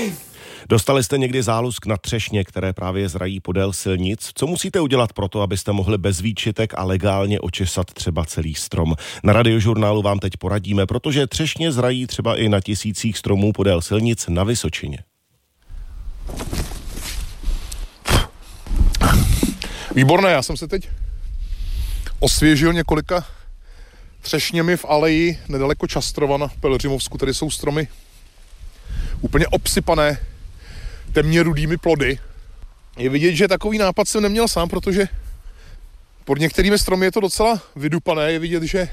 Dostali jste někdy zálusk na třešně, které právě zrají podél silnic? Co musíte udělat pro to, abyste mohli bez výčitek a legálně očesat třeba celý strom? Na Radiožurnálu vám teď poradíme, protože třešně zrají třeba i na tisících stromů podél silnic na Vysočině. Výborné, já jsem se teď osvěžil několika třešněmi v aleji nedaleko Častrova na Pelhřimovsku. Tady jsou stromy úplně obsypané temně rudými plody. Je vidět, že takový nápad jsem neměl sám, protože pod některými stromy je to docela vydupané. Je vidět, že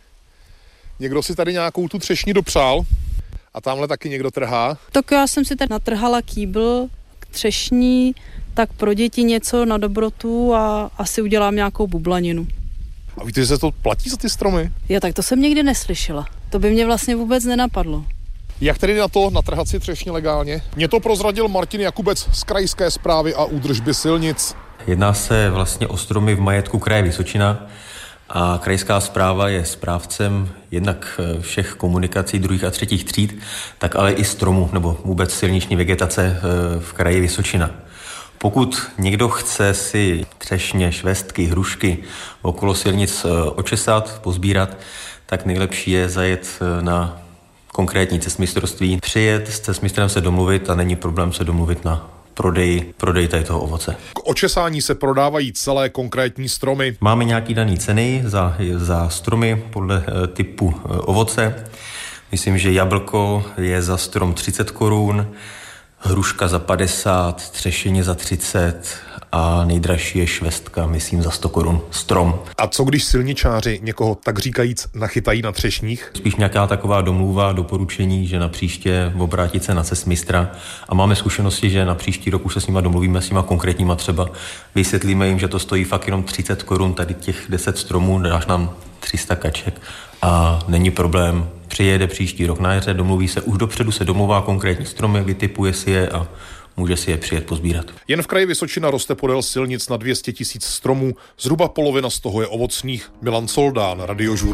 někdo si tady nějakou tu třešni dopřál a tamhle taky někdo trhá. Tak já jsem si tady natrhala kýbl k třešní, tak pro děti něco na dobrotu a asi udělám nějakou bublaninu. A víte, že se to platí za ty stromy? Já tak to jsem nikdy neslyšela. To by mě vlastně vůbec nenapadlo. Jak tedy na to natrhat si třešně legálně? Mně to prozradil Martin Jakubec z Krajské správy a údržby silnic. Jedná se vlastně o stromy v majetku kraje Vysočina a krajská správa je správcem jednak všech komunikací druhých a třetích tříd, tak ale i stromů nebo vůbec silniční vegetace v kraji Vysočina. Pokud někdo chce si třešně, švestky, hrušky okolo silnic očesat, pozbírat, tak nejlepší je zajet na konkrétní cestmistrovství, přijet s cestmistrem se domluvit a není problém se domluvit na prodeji tady toho ovoce. K očesání se prodávají celé konkrétní stromy. Máme nějaký daný ceny za stromy podle typu ovoce. Myslím, že jablko je za strom 30 korun, hruška za 50, třešeně za 30 a nejdražší je švestka, myslím, za 100 korun strom. A co když silničáři někoho tak říkajíc nachytají na třešních? Spíš nějaká taková domluva, doporučení, že na příště obrátit se na cestmistra a máme zkušenosti, že na příští rok už se s nima domluvíme, s nima konkrétníma třeba. Vysvětlíme jim, že to stojí fakt jenom 30 korun, tady těch 10 stromů, dáš nám 300 kaček a není problém. Přijede příští rok na jaře, domluví se, už dopředu se domluvá konkrétní stromy, vytipuje si je a může si je přijet pozbírat. Jen v kraji Vysočina roste podél silnic na 200 000 stromů, zhruba polovina z toho je ovocných. Milan Soldán, Radiožurnál.